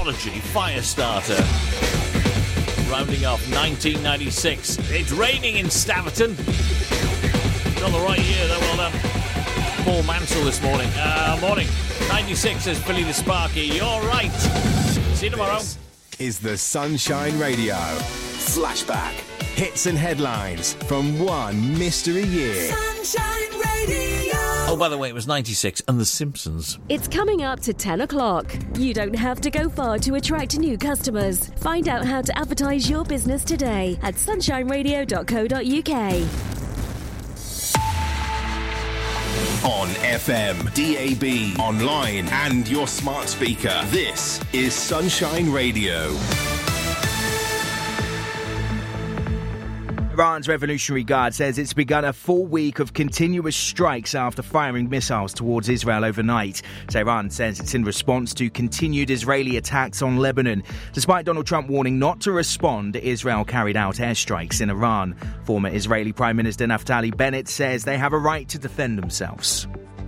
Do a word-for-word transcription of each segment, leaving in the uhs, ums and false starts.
Technology Firestarter. Rounding off nineteen ninety-six. It's raining in Staverton. Not the right year, though. Well done. Paul Mansell this morning. Uh, morning. ninety-six says Billy the Sparky. You're right. See you tomorrow. This is the Sunshine Radio. Flashback. Hits and headlines from one mystery year. Sunshine Radio. Oh, by the way, it was ninety-six and The Simpsons. It's coming up to ten o'clock. You don't have to go far to attract new customers. Find out how to advertise your business today at sunshine radio dot co dot uk. On F M, D A B, online and your smart speaker. This is Sunshine Radio. Iran's Revolutionary Guard says it's begun a full week of continuous strikes after firing missiles towards Israel overnight. Tehran says it's in response to continued Israeli attacks on Lebanon. Despite Donald Trump warning not to respond, Israel carried out airstrikes in Iran. Former Israeli Prime Minister Naftali Bennett says they have a right to defend themselves.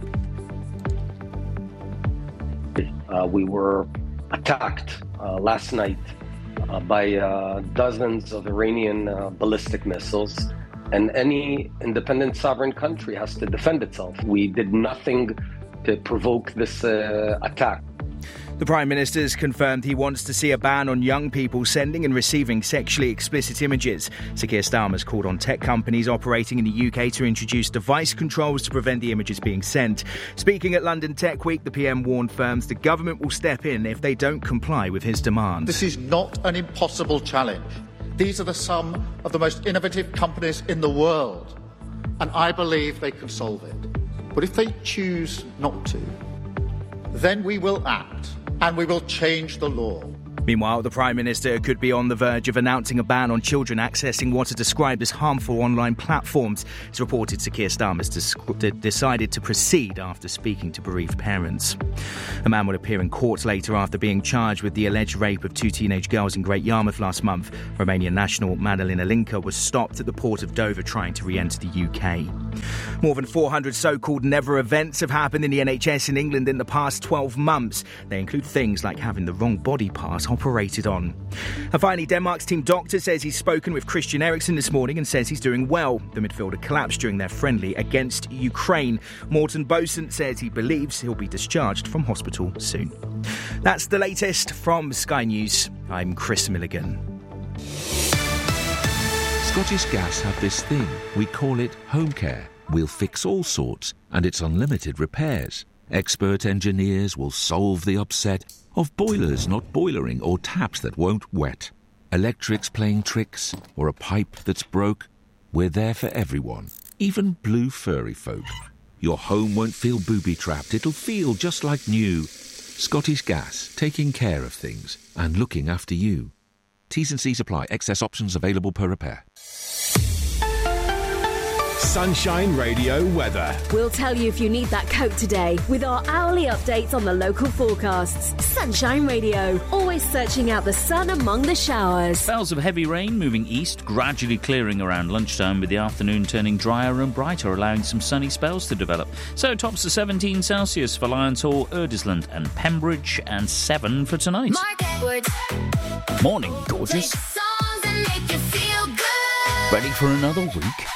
Uh, we were attacked uh, last night Uh, by uh, dozens of Iranian uh, ballistic missiles, and any independent sovereign country has to defend itself. We did nothing to provoke this uh, attack. The Prime Minister has confirmed he wants to see a ban on young people sending and receiving sexually explicit images. Sir Keir Starmer's called on tech companies operating in the U K to introduce device controls to prevent the images being sent. Speaking at London Tech Week, the P M warned firms the government will step in if they don't comply with his demands. This is not an impossible challenge. These are the some of the most innovative companies in the world, and I believe they can solve it. But if they choose not to, then we will act. And we will change the law. Meanwhile, the Prime Minister could be on the verge of announcing a ban on children accessing what are described as harmful online platforms. It's reported Sir Keir Starmer's des- decided to proceed after speaking to bereaved parents. A man will appear in court later after being charged with the alleged rape of two teenage girls in Great Yarmouth last month. Romanian national Madalina Linka was stopped at the port of Dover trying to re-enter the U K. More than four hundred so-called never events have happened in the N H S in England in the past twelve months. They include things like having the wrong body part operated on. And finally, Denmark's team doctor says he's spoken with Christian Eriksen this morning and says he's doing well. The midfielder collapsed during their friendly against Ukraine. Morten Boesen says he believes he'll be discharged from hospital soon. That's the latest from Sky News. I'm Chris Milligan. Scottish Gas have this thing. We call it home care. We'll fix all sorts, and it's unlimited repairs. Expert engineers will solve the upset of boilers not boilering or taps that won't wet. Electrics playing tricks or a pipe that's broke. We're there for everyone, even blue furry folk. Your home won't feel booby-trapped. It'll feel just like new. Scottish Gas, taking care of things and looking after you. T's and C's apply. Excess options available per repair. Sunshine Radio weather. We'll tell you if you need that coat today with our hourly updates on the local forecasts. Sunshine Radio, always searching out the sun among the showers. Spells of heavy rain moving east, gradually clearing around lunchtime, with the afternoon turning drier and brighter, allowing some sunny spells to develop. So tops of seventeen Celsius for Lions Hall, Urdisland and Pembridge, and seven for tonight. Mark Edwards. Morning, gorgeous. Ready for another week?